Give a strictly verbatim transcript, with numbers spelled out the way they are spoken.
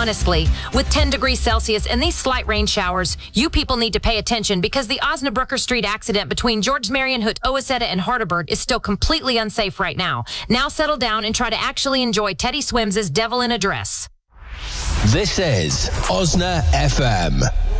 honestly, with ten degrees Celsius and these slight rain showers, you people need to pay attention because the Osnabrücker Street accident between George Marienhut, Oaseta, and Hardeberg is still completely unsafe right now. Now settle down and try to actually enjoy Teddy Swims' Devil in a Dress. This is Osna F M.